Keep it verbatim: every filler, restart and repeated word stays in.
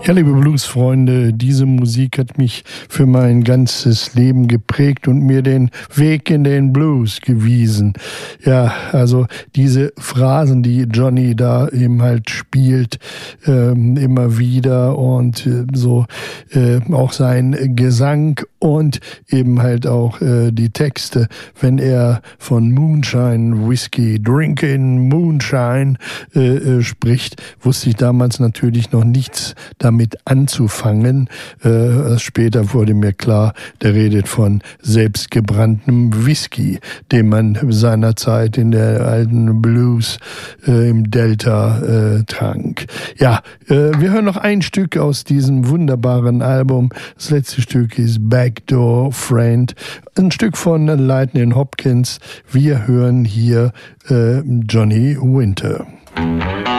Ja, liebe Bluesfreunde, diese Musik hat mich für mein ganzes Leben geprägt und mir den Weg in den Blues gewiesen. Ja, also diese Phrasen, die Johnny da eben halt spielt, ähm, immer wieder und äh, so äh, auch sein Gesang und eben halt auch äh, die Texte, wenn er von Moonshine Whiskey, Drinking Moonshine äh, äh, spricht, wusste ich damals natürlich noch nichts damit anzufangen. Äh, später wurde mir klar, der redet von selbstgebranntem Whisky, den man seinerzeit in der alten Blues äh, im Delta äh, trank. Ja, äh, wir hören noch ein Stück aus diesem wunderbaren Album. Das letzte Stück ist Backdoor Friend, ein Stück von Lightning Hopkins. Wir hören hier äh, Johnny Winter.